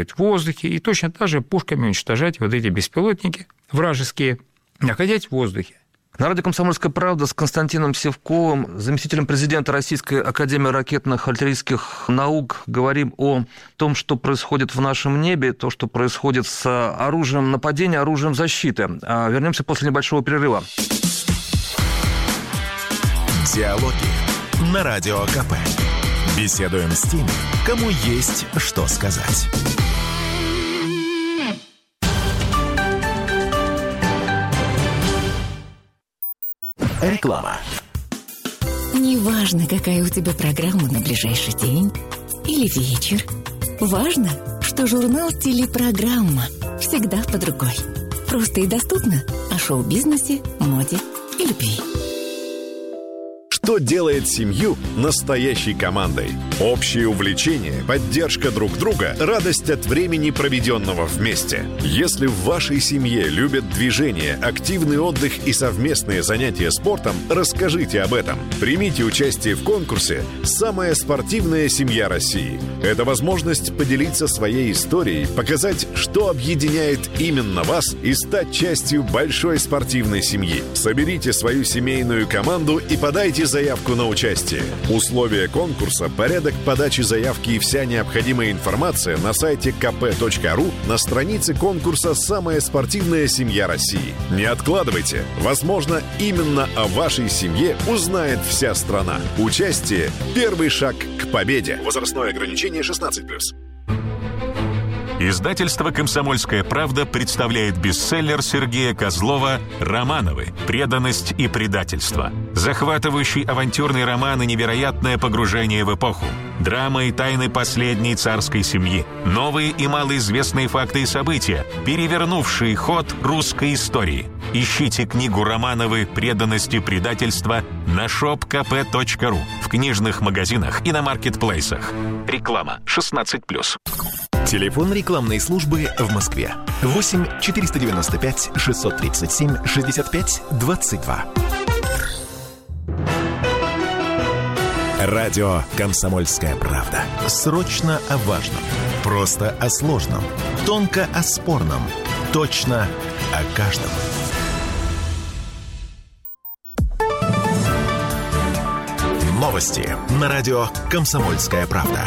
контролировать в воздухе и точно так же пушками уничтожать вот эти беспилотники вражеские, находясь в воздухе. На радио «Комсомольская правда» с Константином Севковым, заместителем президента Российской академии ракетных артиллерийских наук, говорим о том, что происходит в нашем небе, то, что происходит с оружием нападения, оружием защиты. Вернемся после небольшого перерыва. Диалоги на Радио КП. Беседуем с теми, кому есть что сказать. Реклама. Неважно, какая у тебя программа на ближайший день или вечер. Важно, что журнал «Телепрограмма» всегда под рукой. Просто и доступно о шоу-бизнесе, моде и любви. Что делает семью настоящей командой? Общее увлечение, поддержка друг друга, радость от времени, проведенного вместе. Если в вашей семье любят движение, активный отдых и совместные занятия спортом, расскажите об этом. Примите участие в конкурсе «Самая спортивная семья России». Это возможность поделиться своей историей, показать, что объединяет именно вас, и стать частью большой спортивной семьи. Соберите свою семейную команду и подайте заявку на участие. Условия конкурса, порядок подачи заявки и вся необходимая информация на сайте kp.ru на странице конкурса «Самая спортивная семья России». Не откладывайте. Возможно, именно о вашей семье узнает вся страна. Участие – первый шаг к победе. Возрастное ограничение 16+. Издательство «Комсомольская правда» представляет бестселлер Сергея Козлова «Романовы. Преданность и предательство». Захватывающий авантюрный роман и невероятное погружение в эпоху. Драма и тайны последней царской семьи. Новые и малоизвестные факты и события, перевернувшие ход русской истории. Ищите книгу «Романовы. Преданность и предательство» на shopkp.ru, в книжных магазинах и на маркетплейсах. Реклама 16+. Телефон рекламной службы в Москве. 8 495 637 65 22. Радио «Комсомольская правда». Срочно о важном. Просто о сложном. Тонко о спорном. Точно о каждом. Новости на радио «Комсомольская правда».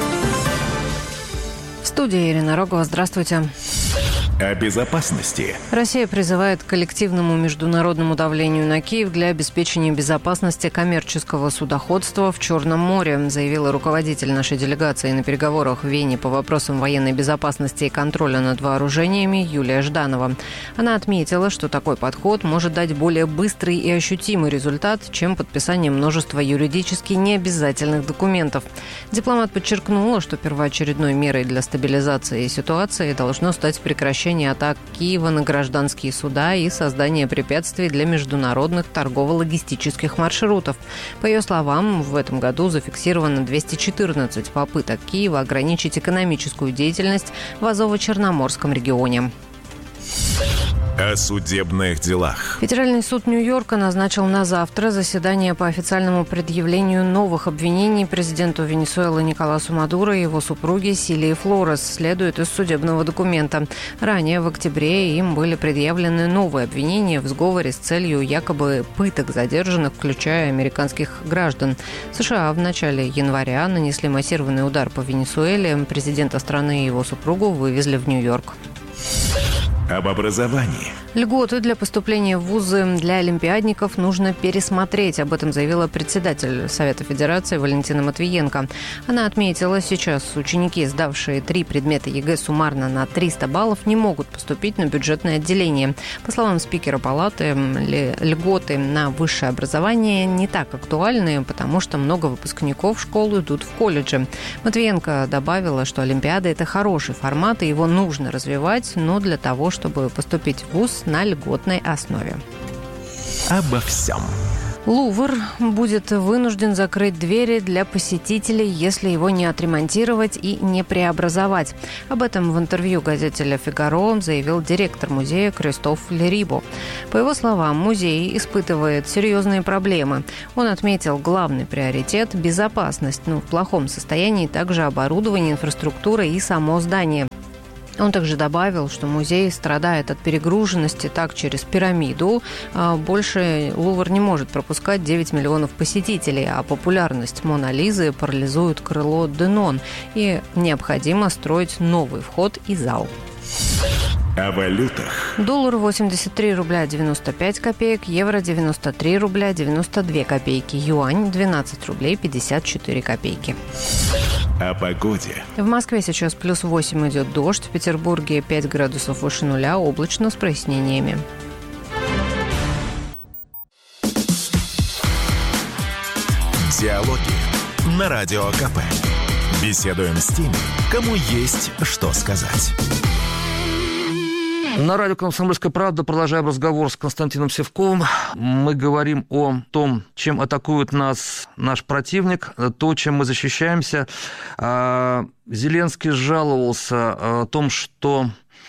В студии Ирина Рогова. Здравствуйте. О безопасности. Россия призывает к коллективному международному давлению на Киев для обеспечения безопасности коммерческого судоходства в Черном море, заявила руководитель нашей делегации на переговорах в Вене по вопросам военной безопасности и контроля над вооружениями Юлия Жданова. Она отметила, что такой подход может дать более быстрый и ощутимый результат, чем подписание множества юридически необязательных документов. Дипломат подчеркнула, что первоочередной мерой для стабилизации ситуации должно стать прекращение атак Киева на гражданские суда и создание препятствий для международных торгово-логистических маршрутов. По ее словам, в этом году зафиксировано 214 попыток Киева ограничить экономическую деятельность в Азово-Черноморском регионе. О судебных делах. Федеральный суд Нью-Йорка назначил на завтра заседание по официальному предъявлению новых обвинений президенту Венесуэлы Николасу Мадуро и его супруге Силии Флорес, следует из судебного документа. Ранее, в октябре, им были предъявлены новые обвинения в сговоре с целью якобы пыток задержанных, включая американских граждан. США в начале января нанесли массированный удар по Венесуэле. Президента страны и его супругу вывезли в Нью-Йорк. Об образовании. Льготы для поступления в вузы для олимпиадников нужно пересмотреть. Об этом заявила председатель Совета Федерации Валентина Матвиенко. Она отметила, сейчас ученики, сдавшие 3 предмета ЕГЭ суммарно на 300 баллов, не могут поступить на бюджетное отделение. По словам спикера палаты, льготы на высшее образование не так актуальны, потому что много выпускников школ идут в колледжи. Матвиенко добавила, что олимпиада – это хороший формат, и его нужно развивать, но для того, чтобы поступить в вуз на льготной основе. Обо всем. Лувр будет вынужден закрыть двери для посетителей, если его не отремонтировать и не преобразовать. Об этом в интервью газете «Ле Фигаро» заявил директор музея Кристоф Лерибо. По его словам, музей испытывает серьезные проблемы. Он отметил главный приоритет – безопасность, но в плохом состоянии также оборудование, инфраструктура и само здание. Он также добавил, что музей страдает от перегруженности, так через пирамиду. Больше Лувр не может пропускать 9 миллионов посетителей, а популярность Мона Лизы парализует крыло Денон, и необходимо строить новый вход и зал. О валютах. Доллар 83 рубля 95 копеек, евро 93 рубля 92 копейки, юань 12 рублей 54 копейки. О погоде. В Москве сейчас плюс 8 идет дождь, в Петербурге 5 градусов выше нуля, облачно с прояснениями. Диалоги на Радио КП. Беседуем с теми, кому есть что сказать. На радио «Комсомольская правда» продолжаем разговор с Константином Сивковым. Мы говорим о том, чем атакует нас наш противник, то, чем мы защищаемся. Зеленский жаловался о том, что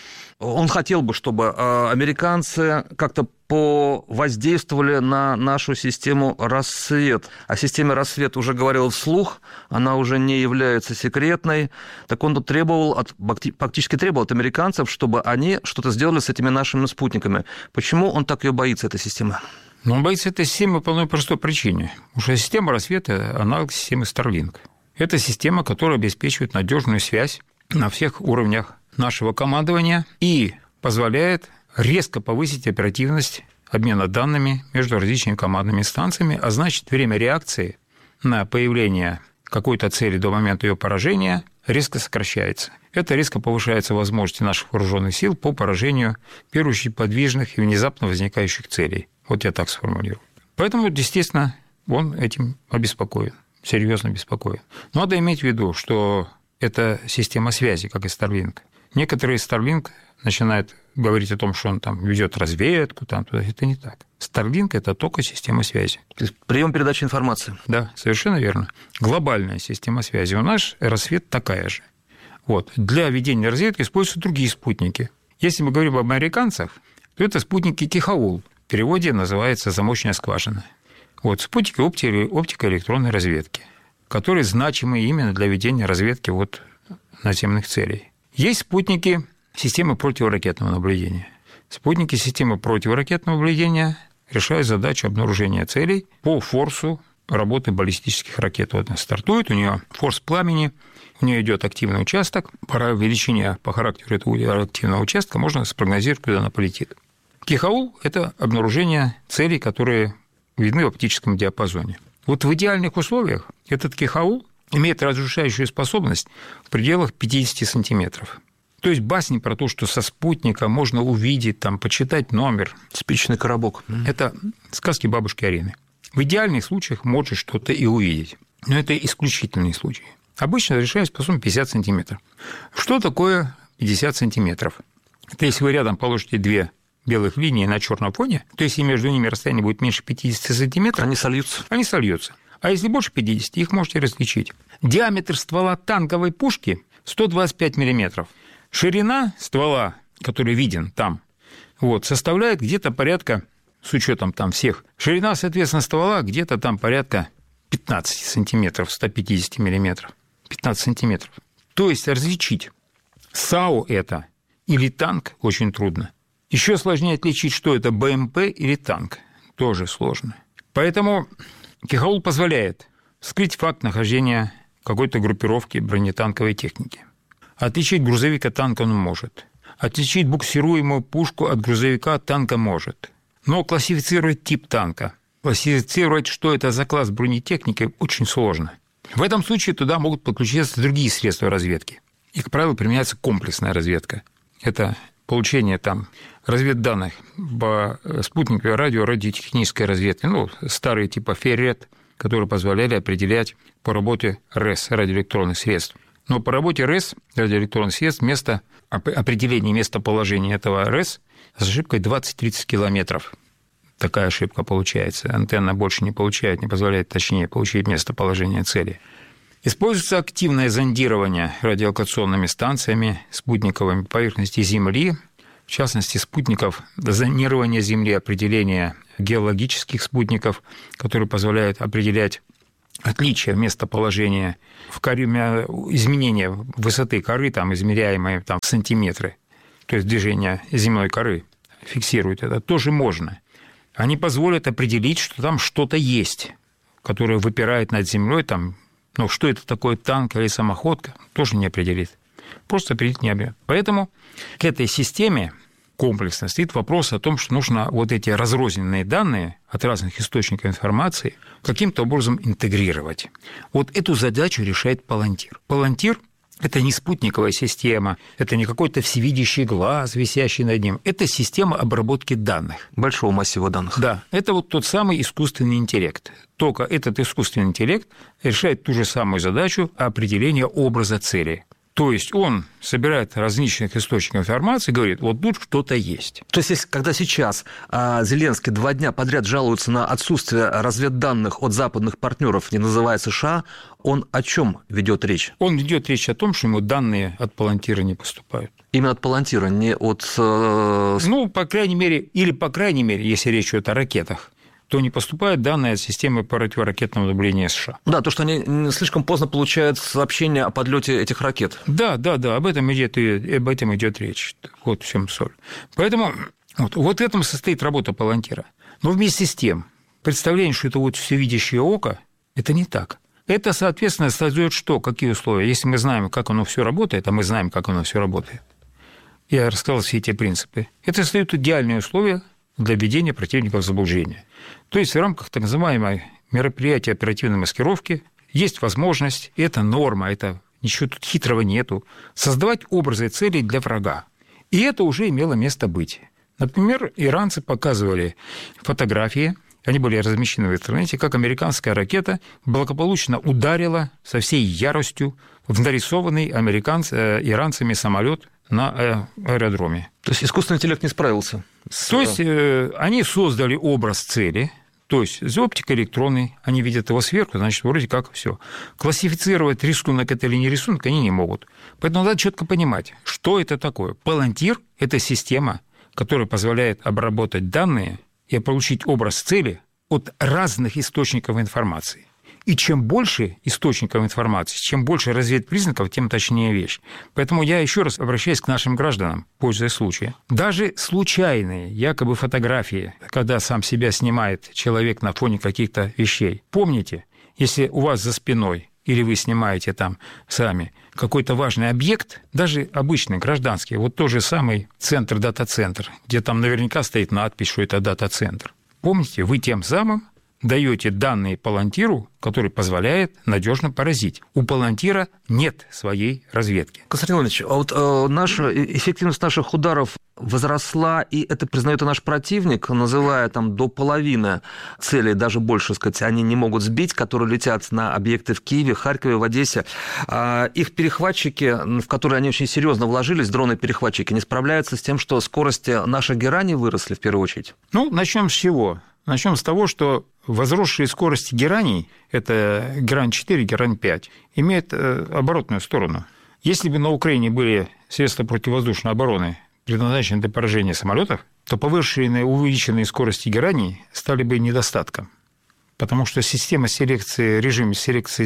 он хотел бы, чтобы американцы как-то повоздействовали на нашу систему «Рассвет». О системе «Рассвет» уже говорил вслух, она уже не является секретной. Так он тут фактически требовал от американцев, чтобы они что-то сделали с этими нашими спутниками. Почему он так ее боится, этой системы? Он боится этой системы по одной простой причине. Потому что система «Рассвета» – аналог системы Starlink. Это система, которая обеспечивает надежную связь на всех уровнях нашего командования и позволяет резко повысить оперативность обмена данными между различными командными станциями, а значит, время реакции на появление какой-то цели до момента ее поражения резко сокращается. Это резко повышается возможности наших вооруженных сил по поражению, в первую очередь, подвижных и внезапно возникающих целей. Вот я так сформулирую. Поэтому, естественно, он этим обеспокоен, серьезно обеспокоен. Но надо иметь в виду, что это система связи, как и Starlink. Некоторые Starlink начинают говорить о том, что он там ведет разведку, там, туда. Это не так. Starlink – это только система связи. То есть прием передачи информации. Да, совершенно верно. Глобальная система связи. У нас «Рассвет» такая же. Вот. Для ведения разведки используются другие спутники. Если мы говорим об американцах, то это спутники Кихаул. В переводе называется «замочная скважина». Вот. Спутники оптико-электронной разведки, которые значимы именно для ведения разведки вот наземных целей. Есть спутники системы противоракетного наблюдения. Спутники системы противоракетного наблюдения решают задачу обнаружения целей по форсу работы баллистических ракет. Вот она стартует, у нее форс пламени, у нее идет активный участок. По величине, по характеру этого активного участка можно спрогнозировать, куда она полетит. Кихаул – это обнаружение целей, которые видны в оптическом диапазоне. Вот в идеальных условиях этот Кихаул имеет разрушающую способность в пределах 50 сантиметров. То есть басни про то, что со спутника можно увидеть, там, почитать номер. Спичный коробок. Это сказки бабушки Арины. В идеальных случаях можно что-то и увидеть. Но это исключительные случаи. Обычно разрешается способность 50 сантиметров. Что такое 50 сантиметров? Это если вы рядом положите две белых линии на черном фоне, то если между ними расстояние будет меньше 50 сантиметров, они сольются. Они сольются. А если больше 50, их можете различить. Диаметр ствола танковой пушки 125 миллиметров. Ширина ствола, который виден там, вот, составляет где-то порядка, с учетом там всех, ширина, соответственно, ствола где-то там порядка 15 сантиметров, 150 миллиметров. 15 сантиметров. То есть различить, САУ это или танк, очень трудно. Еще сложнее отличить, что это БМП или танк. Тоже сложно. Поэтому Кихаул позволяет вскрыть факт нахождения какой-то группировки бронетанковой техники. Отличить грузовик от танка он может. Отличить буксируемую пушку от грузовика от танка может. Но классифицировать тип танка, классифицировать, что это за класс бронетехники, очень сложно. В этом случае туда могут подключиться другие средства разведки. И, как правило, применяется комплексная разведка. Это получение там разведданных по спутниковой радиотехнической разведке, старые типа ФЕРЕТ, которые позволяли определять по работе РЭС, радиоэлектронных средств. Но по работе РЭС, радиоэлектронных средств, определение местоположения этого РЭС с ошибкой 20-30 километров. Такая ошибка получается. Антенна больше не получает, не позволяет точнее получить местоположение цели. Используется активное зондирование радиолокационными станциями, спутниковыми поверхности Земли, в частности, спутников, зонирование Земли, определение геологических спутников, которые позволяют определять отличие местоположения в коре, изменение высоты коры, там, измеряемые там, в сантиметры, то есть движение земной коры, фиксируют это, тоже можно. Они позволят определить, что там что-то есть, которое выпирает над землей, там, ну, что это такое, танк или самоходка, тоже не определит. Просто определить не объем. Поэтому к этой системе комплексно стоит вопрос о том, что нужно вот эти разрозненные данные от разных источников информации каким-то образом интегрировать. Вот эту задачу решает Палантир. Палантир – это не спутниковая система, это не какой-то всевидящий глаз, висящий над ним. Это система обработки данных. Большого массива данных. Да, это вот тот самый искусственный интеллект. Только этот искусственный интеллект решает ту же самую задачу определения образа цели. То есть он собирает различных источников информации и говорит, вот тут что-то есть. То есть, когда сейчас Зеленский 2 дня подряд жалуется на отсутствие разведданных от западных партнеров, не называя США, он о чем ведет речь? Он ведет речь о том, что ему данные от Палантира не поступают. Именно от Палантира, не от... Ну, по крайней мере, если речь идет о ракетах, то не поступают данные от системы противоракетного наблюдения США. Да, то, что они слишком поздно получают сообщения о подлете этих ракет. Да, об этом идет речь. Вот в чем соль. Поэтому вот в этом состоит работа Палантира. Но вместе с тем, представление, что это вот всевидящее око, это не так. Это, соответственно, создает что? Какие условия? Если мы знаем, как оно все работает, а мы знаем, как оно все работает, я рассказал все эти принципы, это создает идеальные условия для введения противника в заблуждение. То есть в рамках так называемой мероприятия оперативной маскировки есть возможность, это норма, это ничего тут хитрого нету, создавать образы целей для врага. И это уже имело место быть. Например, иранцы показывали фотографии, они были размещены в интернете, как американская ракета благополучно ударила со всей яростью в нарисованный иранцами самолет на аэродроме. То есть искусственный интеллект не справился? То есть они создали образ цели, то есть оптика электронный, они видят его сверху, значит, вроде как все. Классифицировать рисунок это или не рисунок они не могут. Поэтому надо четко понимать, что это такое. Палантир – это система, которая позволяет обработать данные и получить образ цели от разных источников информации. И чем больше источников информации, чем больше разведпризнаков, тем точнее вещь. Поэтому я еще раз обращаюсь к нашим гражданам, пользуясь случаем. Даже случайные якобы фотографии, когда сам себя снимает человек на фоне каких-то вещей. Помните, если у вас за спиной или вы снимаете там сами какой-то важный объект, даже обычный, гражданский, вот тот же самый центр, дата-центр, где там наверняка стоит надпись, что это дата-центр. Помните, вы тем самым даете данные Палантиру, который позволяет надежно поразить. У Палантира нет своей разведки. Константин Иванович, а вот эффективность наших ударов возросла, и это признает и наш противник, называя там до половины целей, даже больше, сказать, они не могут сбить, которые летят на объекты в Киеве, Харькове, в Одессе. Их перехватчики, в которые они очень серьезно вложились, дроны-перехватчики, не справляются с тем, что скорости наших гераний выросли в первую очередь? Ну, начнем с чего? Начнем с того, что возросшие скорости гераний, это Герань-4, Герань-5, имеют оборотную сторону. Если бы на Украине были средства противовоздушной обороны, предназначенные для поражения самолетов, то повышенные, увеличенные скорости гераний стали бы недостатком. Потому что система селекции, режим селекции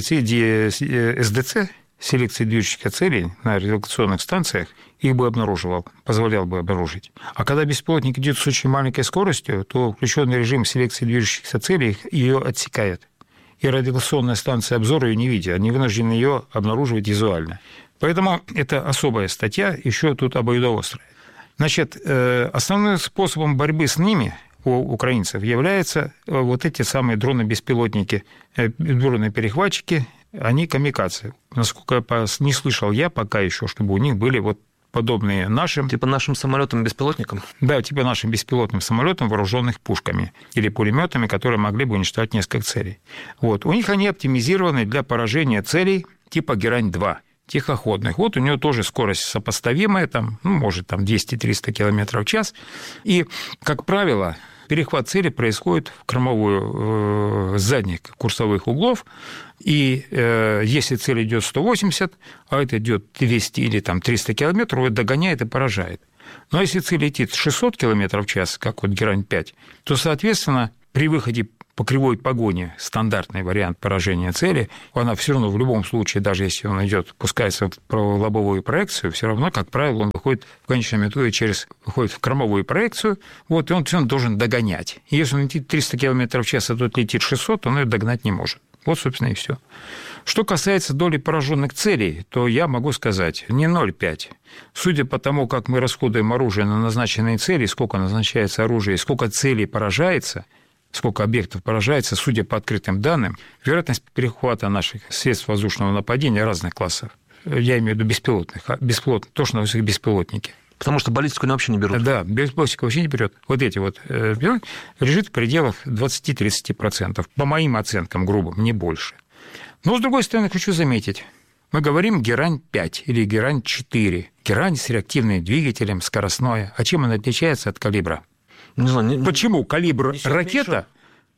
СДЦ, селекции движущихся целей на радиолокационных станциях, их бы позволял бы обнаружить. А когда беспилотник идет с очень маленькой скоростью, то включенный режим селекции движущихся целей ее отсекает. И радиолокационная станция обзора ее не видит, они вынуждены ее обнаруживать визуально. Поэтому это особая статья, еще тут обоюдоострая. Значит, основным способом борьбы с ними у украинцев являются вот эти самые дроны-беспилотники, дроны-перехватчики, они камикадзе. Насколько не слышал я пока еще, чтобы у них были вот подобные нашим... Типа нашим самолетам-беспилотникам? Да, типа нашим беспилотным самолетам, вооруженных пушками или пулеметами, которые могли бы уничтожать несколько целей. Вот. У них они оптимизированы для поражения целей типа Герань-2. Тихоходных. Вот у него тоже скорость сопоставимая, там, может, там 200-300 км в час. И, как правило, перехват цели происходит в кормовую с задних курсовых углов, и если цель идет 180, а это идет 200 или там 300 км, его догоняет и поражает. Но если цель летит 600 км в час, как вот Герань-5, то, соответственно, при выходе по кривой погони стандартный вариант поражения цели, она все равно в любом случае, даже если он идет, пускается в праволобовую проекцию, все равно, как правило, он выходит в конечном итоге выходит в кормовую проекцию, вот, и он все равно должен догонять. И если он летит 300 км в час, а тот летит 600, он ее догнать не может. Вот, собственно, и все. Что касается доли пораженных целей, то я могу сказать, не 0,5. Судя по тому, как мы расходуем оружие на назначенные цели, сколько назначается оружие, сколько целей поражается, сколько объектов поражается, судя по открытым данным, вероятность перехвата наших средств воздушного нападения разных классов, я имею в виду беспилотных, то, что называется беспилотники. Потому что баллистику они вообще не берут. Да, баллистику вообще не берет. Вот эти вот лежит в пределах 20-30%. По моим оценкам грубым, не больше. Но, с другой стороны, хочу заметить, мы говорим Герань-5 или Герань-4. Герань с реактивным двигателем, скоростное. А чем она отличается от калибра? Не знаю, Почему калибр ракета,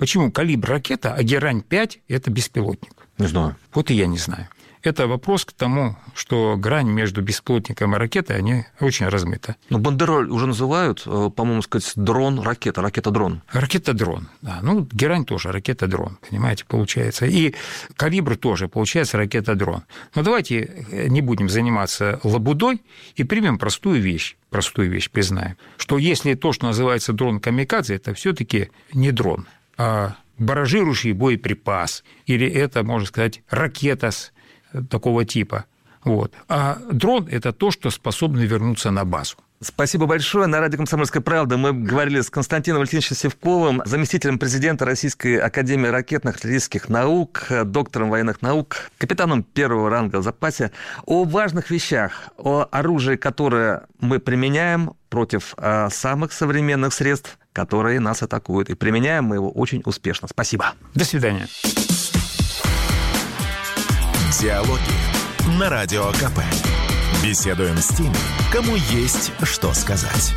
а Герань-5 – это беспилотник? Не знаю. Вот и я не знаю. Это вопрос к тому, что грань между беспилотником и ракетой, они очень размыты. Но бандероль уже называют, по-моему, сказать, дрон-ракета, ракета-дрон. Ракета-дрон, да. Ну, Герань тоже ракета-дрон, понимаете, получается. И калибр тоже, получается, ракета-дрон. Но давайте не будем заниматься лабудой и примем простую вещь, признаем, что если то, что называется дрон-камикадзе, это все-таки не дрон, а баражирующий боеприпас, или это, можно сказать, ракета такого типа. Вот. А дрон – это то, что способно вернуться на базу. Спасибо большое. На радио «Комсомольская правда» мы говорили с Константином Валентиновичем Сивковым, заместителем президента Российской академии ракетных и артиллерийских наук, доктором военных наук, капитаном первого ранга в запасе, о важных вещах, о оружии, которое мы применяем против самых современных средств, которые нас атакуют. И применяем мы его очень успешно. Спасибо. До свидания. Диалоги на Радио КП. Беседуем с теми, кому есть что сказать.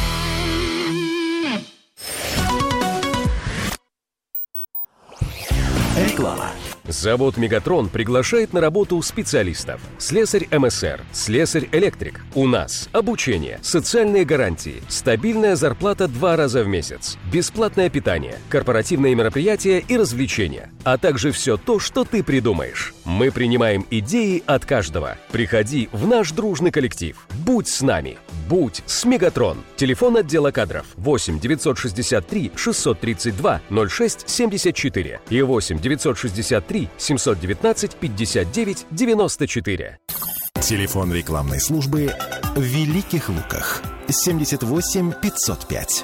Реклама. Завод «Мегатрон» приглашает на работу специалистов. Слесарь МСР, слесарь-электрик. У нас обучение, социальные гарантии, стабильная зарплата 2 раза в месяц, бесплатное питание, корпоративные мероприятия и развлечения, а также все то, что ты придумаешь. Мы принимаем идеи от каждого. Приходи в наш дружный коллектив. Будь с нами. Будь с «Мегатрон». Телефон отдела кадров 8 963 632 06 74 и 8 963 719 59 94. Телефон рекламной службы в Великих Луках 78 505.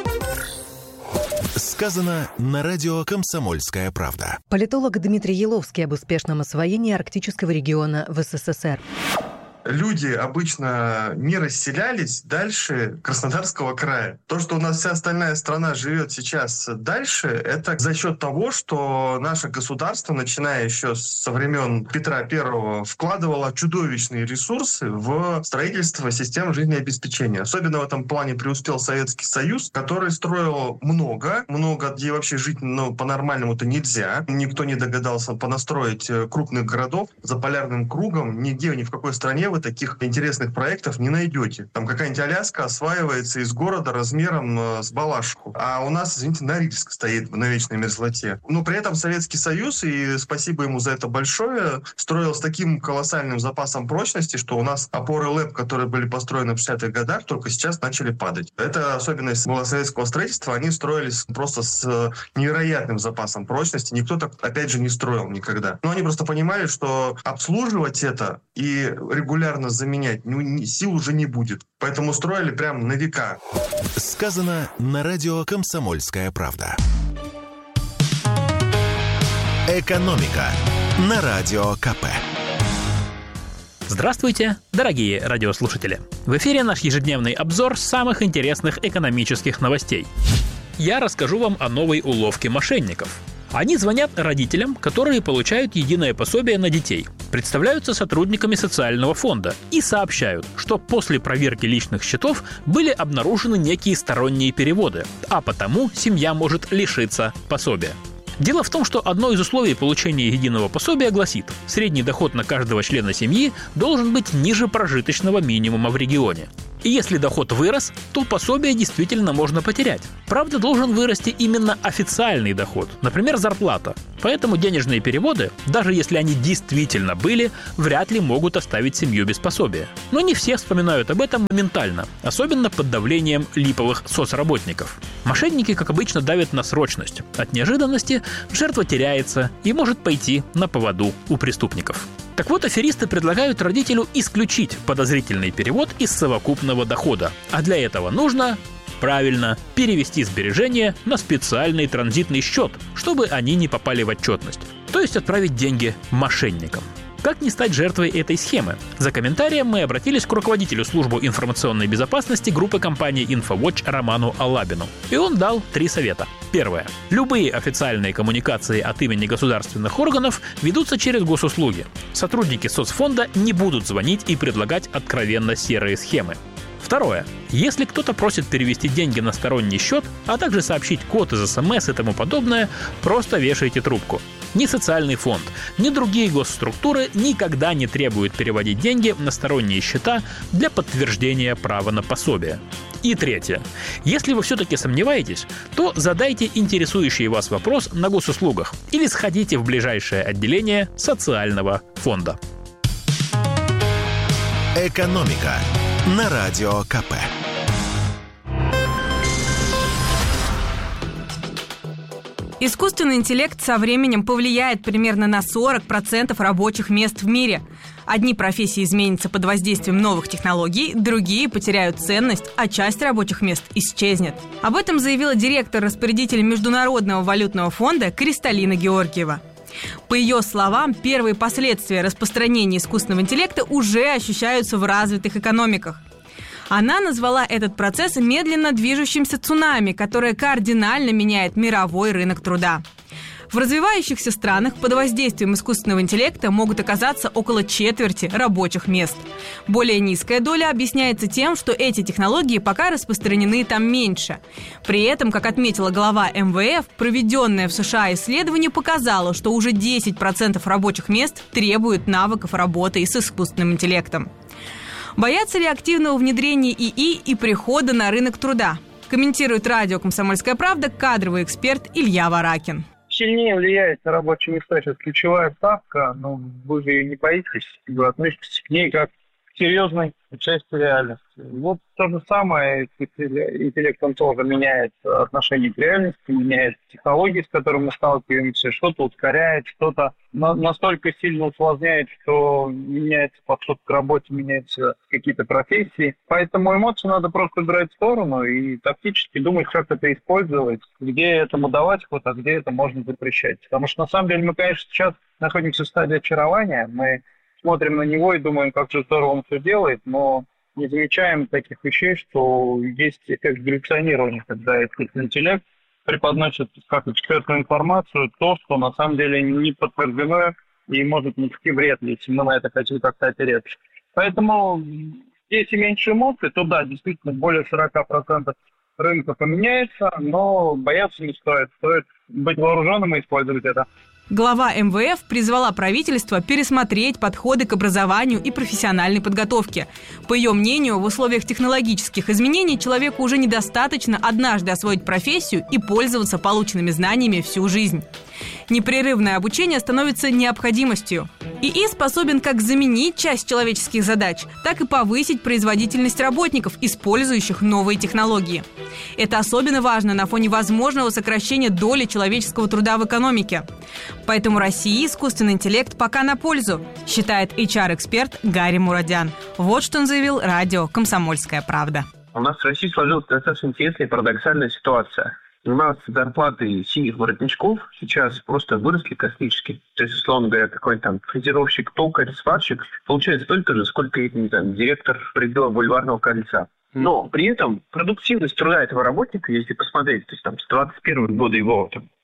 Сказано на радио «Комсомольская правда». Политолог Дмитрий Еловский об успешном освоении арктического региона в СССР. Люди обычно не расселялись дальше Краснодарского края. То, что у нас вся остальная страна живет сейчас дальше, это за счет того, что наше государство, начиная еще со времен Петра I, вкладывало чудовищные ресурсы в строительство систем жизнеобеспечения. Особенно в этом плане преуспел Советский Союз, который строил много, где вообще жить по-нормальному-то нельзя. Никто не догадался понастроить крупных городов за полярным кругом. Нигде, ни в какой стране вы таких интересных проектов не найдете. Там какая-нибудь Аляска осваивается из города размером с Балашиху. А у нас, извините, Норильск стоит на вечной мерзлоте. Но при этом Советский Союз, и спасибо ему за это большое, строил с таким колоссальным запасом прочности, что у нас опоры ЛЭП, которые были построены в 60-х годах, только сейчас начали падать. Это особенность была советского строительства. Они строились просто с невероятным запасом прочности. Никто так, опять же, не строил никогда. Но они просто понимали, что обслуживать это и регулярно заменять сил уже не будет. Поэтому строили прям на века. Сказано на радио «Комсомольская правда». Экономика на радио КП. Здравствуйте, дорогие радиослушатели! В эфире наш ежедневный обзор самых интересных экономических новостей. Я расскажу вам о новой уловке мошенников. Они звонят родителям, которые получают единое пособие на детей, представляются сотрудниками социального фонда и сообщают, что после проверки личных счетов были обнаружены некие сторонние переводы, а потому семья может лишиться пособия. Дело в том, что одно из условий получения единого пособия гласит: средний доход на каждого члена семьи должен быть ниже прожиточного минимума в регионе. И если доход вырос, то пособие действительно можно потерять. Правда, должен вырасти именно официальный доход, например, зарплата. Поэтому денежные переводы, даже если они действительно были, вряд ли могут оставить семью без пособия. Но не все вспоминают об этом моментально, особенно под давлением липовых соцработников. Мошенники, как обычно, давят на срочность. От неожиданности жертва теряется и может пойти на поводу у преступников. Так вот, аферисты предлагают родителю исключить подозрительный перевод из совокупного дохода. А для этого нужно, правильно, перевести сбережения на специальный транзитный счет, чтобы они не попали в отчетность. То есть отправить деньги мошенникам. Как не стать жертвой этой схемы? За комментарием мы обратились к руководителю службы информационной безопасности группы компании InfoWatch Роману Алабину. И он дал 3 совета. Первое. Любые официальные коммуникации от имени государственных органов ведутся через госуслуги. Сотрудники соцфонда не будут звонить и предлагать откровенно серые схемы. Второе. Если кто-то просит перевести деньги на сторонний счет, а также сообщить код из СМС и тому подобное, просто вешайте трубку. Ни социальный фонд, ни другие госструктуры никогда не требуют переводить деньги на сторонние счета для подтверждения права на пособие. И третье. Если вы все-таки сомневаетесь, то задайте интересующий вас вопрос на госуслугах или сходите в ближайшее отделение социального фонда. «Экономика» на Радио КП. Искусственный интеллект со временем повлияет примерно на 40% рабочих мест в мире. Одни профессии изменятся под воздействием новых технологий, другие потеряют ценность, а часть рабочих мест исчезнет. Об этом заявила директор-распорядитель Международного валютного фонда Кристалина Георгиева. По ее словам, первые последствия распространения искусственного интеллекта уже ощущаются в развитых экономиках. Она назвала этот процесс медленно движущимся цунами, которое кардинально меняет мировой рынок труда. В развивающихся странах под воздействием искусственного интеллекта могут оказаться около четверти рабочих мест. Более низкая доля объясняется тем, что эти технологии пока распространены там меньше. При этом, как отметила глава МВФ, проведенное в США исследование показало, что уже 10% рабочих мест требуют навыков работы с искусственным интеллектом. Боятся ли активного внедрения ИИ и прихода на рынок труда? Комментирует радио «Комсомольская правда» кадровый эксперт Илья Варакин. Сильнее влияет на рабочие места сейчас ключевая ставка, но вы же ее не боитесь, вы относитесь к ней как к серьезной части реальности. Вот то же самое, интеллект он тоже меняет отношение к реальности, меняет технологии, с которыми мы сталкиваемся, что-то ускоряет, что-то настолько сильно усложняет, что меняется подход к работе, меняются какие-то профессии. Поэтому эмоции надо просто брать в сторону и тактически думать, как это использовать, где этому давать ход, а где это можно запрещать. Потому что на самом деле мы, конечно, сейчас находимся в стадии очарования, мы смотрим на него и думаем, как же здорово он все делает, но не замечаем таких вещей, что есть эффект галлюцинирования, когда искусственный интеллект преподносит как экспертную информацию, то, что на самом деле не подтверждено и может нанести вред, если мы на это хотим как-то опереться. Поэтому если меньше эмоций, то да, действительно, более 40% рынка поменяется, но бояться не стоит. Стоит быть вооруженным и использовать это. Глава МВФ призвала правительство пересмотреть подходы к образованию и профессиональной подготовке. По ее мнению, в условиях технологических изменений человеку уже недостаточно однажды освоить профессию и пользоваться полученными знаниями всю жизнь. Непрерывное обучение становится необходимостью. ИИ способен как заменить часть человеческих задач, так и повысить производительность работников, использующих новые технологии. Это особенно важно на фоне возможного сокращения доли человеческого труда в экономике. Поэтому России искусственный интеллект пока на пользу, считает HR-эксперт Гарри Мурадян. Вот что он заявил радио «Комсомольская правда». У нас в России сложилась достаточно интересная и парадоксальная ситуация. У нас зарплаты синих воротничков сейчас просто выросли космически. То есть, условно говоря, какой-то там фрезеровщик, токарь, сварщик получает столько же, сколько и там, директор пределов бульварного кольца. Но при этом продуктивность труда этого работника, если посмотреть, то есть там с 21 года его там,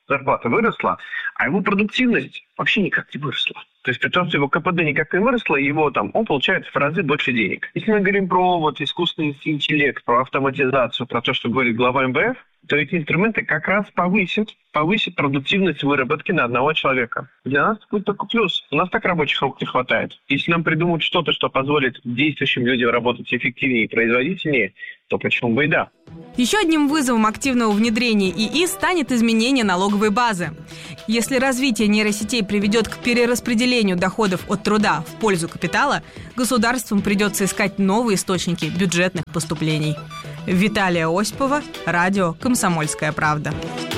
зарплата выросла, а его продуктивность вообще никак не выросла. То есть при том, что его КПД никак не выросло, он получает в разы больше денег. Если мы говорим про искусственный интеллект, про автоматизацию, про то, что говорит глава МВФ, то эти инструменты как раз повысят продуктивность выработки на одного человека. Для нас будет только плюс. У нас так рабочих рук не хватает. Если нам придумают что-то, что позволит действующим людям работать эффективнее и производительнее, то почему бы и да. Еще одним вызовом активного внедрения ИИ станет изменение налоговой базы. Если развитие нейросетей приведет к перераспределению доходов от труда в пользу капитала, государствам придется искать новые источники бюджетных поступлений. Виталия Осипова, радио «Комсомольская правда».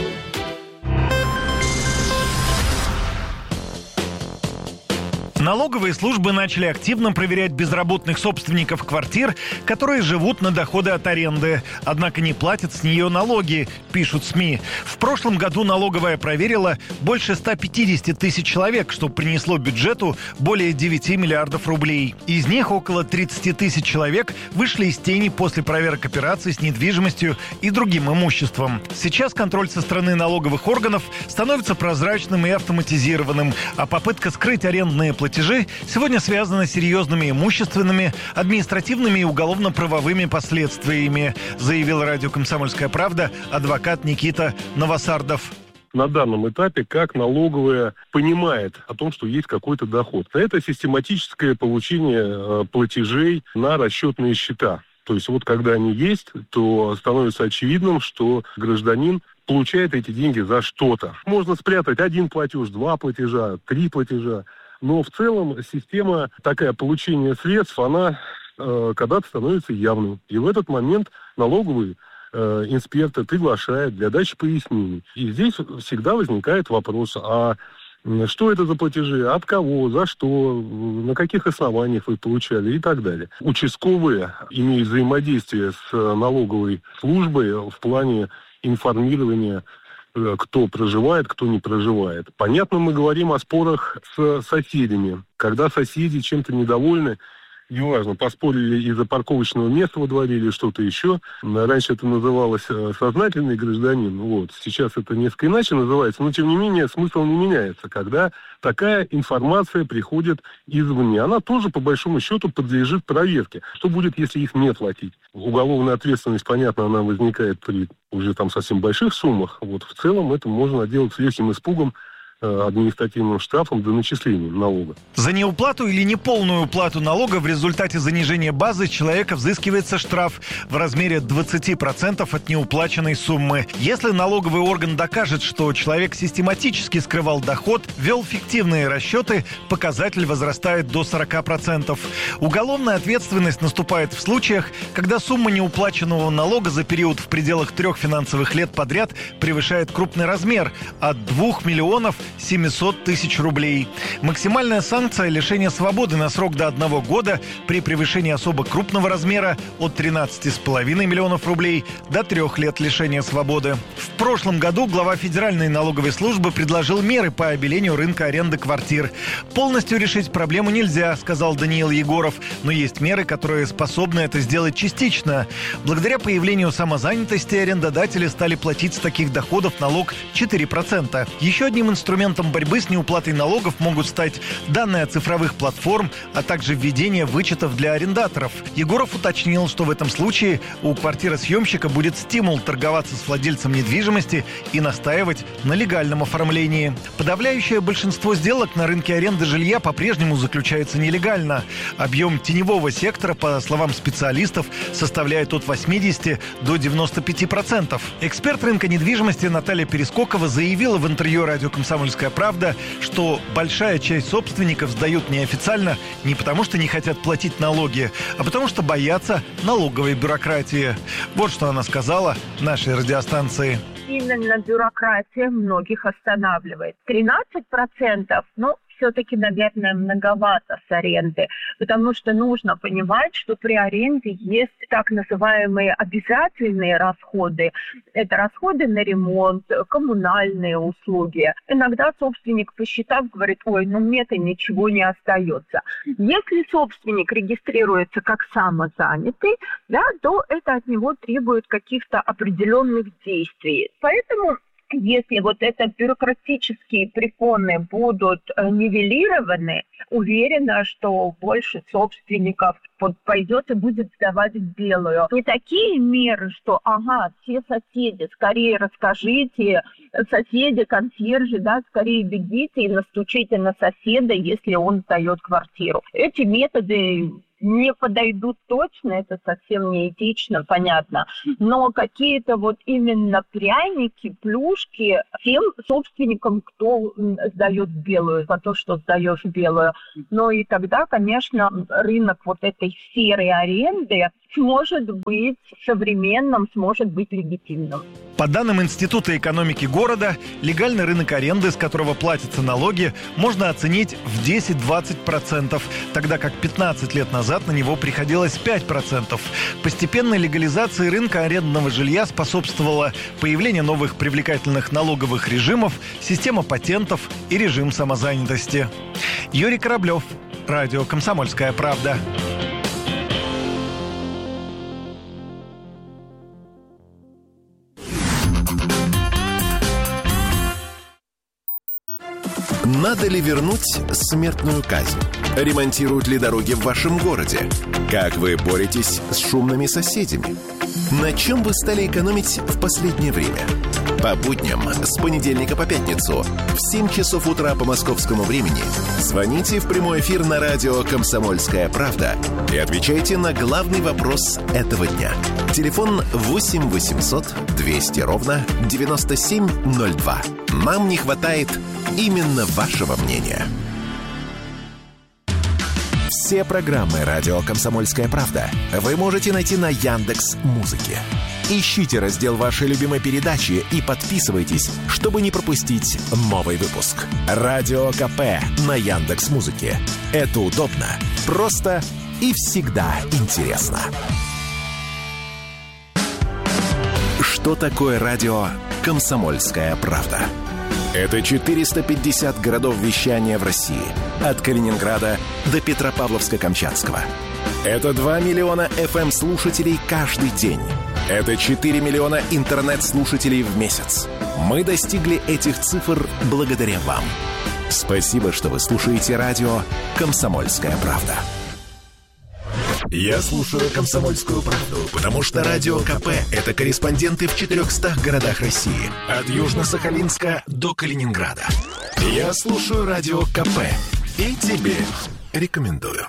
Налоговые службы начали активно проверять безработных собственников квартир, которые живут на доходы от аренды, однако не платят с нее налоги, пишут СМИ. В прошлом году налоговая проверила больше 150 тысяч человек, что принесло бюджету более 9 миллиардов рублей. Из них около 30 тысяч человек вышли из тени после проверок операций с недвижимостью и другим имуществом. Сейчас контроль со стороны налоговых органов становится прозрачным и автоматизированным, а попытка скрыть арендные платежи сегодня связаны с серьезными имущественными, административными и уголовно-правовыми последствиями, заявил радио «Комсомольская правда» адвокат Никита Новосардов. На данном этапе, как налоговая понимает о том, что есть какой-то доход. Это систематическое получение платежей на расчетные счета. То есть вот когда они есть, то становится очевидным, что гражданин получает эти деньги за что-то. Можно спрятать 1 платеж, 2 платежа, 3 платежа. Но в целом система такая получения средств, она когда-то становится явной. И в этот момент налоговый инспектор приглашает для дачи пояснений. И здесь всегда возникает вопрос, а что это за платежи, от кого, за что, на каких основаниях вы получали и так далее. Участковые имеют взаимодействие с налоговой службой в плане информирования, кто проживает, кто не проживает. Понятно, мы говорим о спорах с соседями. Когда соседи чем-то недовольны, неважно, поспорили из-за парковочного места во дворе или что-то еще. Раньше это называлось сознательный гражданин. Вот. Сейчас это несколько иначе называется, но тем не менее смысл не меняется. Когда такая информация приходит извне, она тоже по большому счету подлежит проверке. Что будет, если их не платить? Уголовная ответственность, понятно, она возникает при уже там совсем больших суммах. Вот. В целом это можно делать с легким испугом, административным штрафом до начисления налога. За неуплату или неполную уплату налога в результате занижения базы с человека взыскивается штраф в размере 20% от неуплаченной суммы. Если налоговый орган докажет, что человек систематически скрывал доход, вел фиктивные расчеты, показатель возрастает до 40%. Уголовная ответственность наступает в случаях, когда сумма неуплаченного налога за период в пределах 3 финансовых лет подряд превышает крупный размер от 2 миллионов 700 тысяч рублей. Максимальная санкция – лишение свободы на срок до 1 года при превышении особо крупного размера от 13,5 миллионов рублей до 3 лет лишения свободы. В прошлом году глава Федеральной налоговой службы предложил меры по обелению рынка аренды квартир. Полностью решить проблему нельзя, сказал Даниил Егоров, но есть меры, которые способны это сделать частично. Благодаря появлению самозанятости арендодатели стали платить с таких доходов налог 4%. Еще одним инструментом борьбы с неуплатой налогов могут стать данные от цифровых платформ, а также введение вычетов для арендаторов. Егоров уточнил, что в этом случае у квартиросъемщика будет стимул торговаться с владельцем недвижимости и настаивать на легальном оформлении. Подавляющее большинство сделок на рынке аренды жилья по-прежнему заключается нелегально. Объем теневого сектора, по словам специалистов, составляет от 80 до 95%. Эксперт рынка недвижимости Наталья Перескокова заявила в интервью радио «Комсомольская правда», что большая часть собственников сдают неофициально не потому, что не хотят платить налоги, а потому что боятся налоговой бюрократии. Вот что она сказала нашей радиостанции. Именно бюрократия многих останавливает. 13%, все-таки, наверное, многовато с аренды, потому что нужно понимать, что при аренде есть так называемые обязательные расходы. Это расходы на ремонт, коммунальные услуги. Иногда собственник, посчитав, говорит, мне-то ничего не остается. Если собственник регистрируется как самозанятый, то это от него требует каких-то определенных действий. Поэтому если вот это бюрократические препоны будут нивелированы, уверена, что больше собственников пойдет и будет сдавать в белую. Не такие меры, что, все соседи, скорее расскажите, соседи, консьержи, скорее бегите и настучите на соседа, если он сдает квартиру. Эти методы не подойдут точно, это совсем не этично, понятно. Но какие-то вот именно пряники, плюшки тем собственникам, кто сдает белую, за то, что сдаешь белую. Но и тогда, конечно, рынок вот этой серой аренды сможет быть современным, сможет быть легитимным. По данным Института экономики города, легальный рынок аренды, с которого платятся налоги, можно оценить в 10-20%, тогда как 15 лет назад на него приходилось 5%. Постепенной легализации рынка арендного жилья способствовало появление новых привлекательных налоговых режимов, система патентов и режим самозанятости. Юрий Кораблев, радио «Комсомольская правда». Надо ли вернуть смертную казнь? Ремонтируют ли дороги в вашем городе? Как вы боретесь с шумными соседями? На чем вы стали экономить в последнее время? По будням с понедельника по пятницу в 7 часов утра по московскому времени звоните в прямой эфир на радио «Комсомольская правда» и отвечайте на главный вопрос этого дня. Телефон 8 800 200 ровно 9702. Нам не хватает именно вашего мнения. Все программы «Радио Комсомольская правда» вы можете найти на Яндекс.Музыке. Ищите раздел вашей любимой передачи и подписывайтесь, чтобы не пропустить новый выпуск. Радио КП на Яндекс.Музыке. Это удобно, просто и всегда интересно. Что такое радио «Комсомольская правда»? Это 450 городов вещания в России. От Калининграда до Петропавловска-Камчатского. Это 2 миллиона FM-слушателей каждый день. Это 4 миллиона интернет-слушателей в месяц. Мы достигли этих цифр благодаря вам. Спасибо, что вы слушаете радио «Комсомольская правда». Я слушаю «Комсомольскую правду», потому что Радио КП – это корреспонденты в 400 городах России. От Южно-Сахалинска до Калининграда. Я слушаю Радио КП и тебе рекомендую.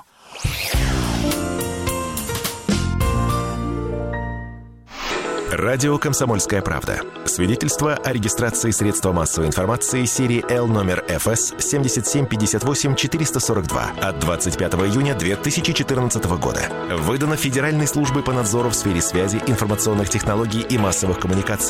Радио «Комсомольская правда». Свидетельство о регистрации средства массовой информации серии Л номер ФС 7758-442 от 25 июня 2014 года. Выдано Федеральной службой по надзору в сфере связи, информационных технологий и массовых коммуникаций